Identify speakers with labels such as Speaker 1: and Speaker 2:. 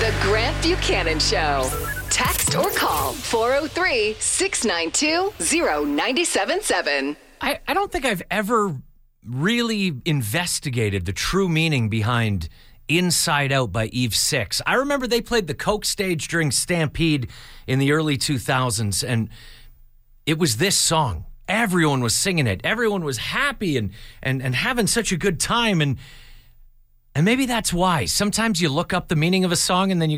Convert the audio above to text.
Speaker 1: The Grant Buchanan Show. Text or call 403-692-0977.
Speaker 2: I don't think I've ever really investigated the true meaning behind Inside Out by Eve 6. I remember they played the Coke stage during Stampede in the early 2000s, and it was this song. Everyone was singing it. Everyone was happy and having such a good time. And maybe that's why. Sometimes you look up the meaning of a song and then you